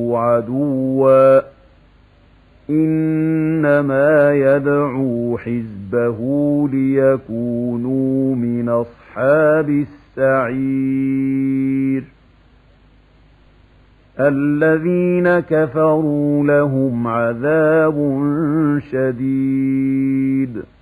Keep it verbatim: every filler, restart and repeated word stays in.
عدوا إنما يدعو حزبه ليكونوا من أصحاب السعير الذين كفروا لهم عذاب شديد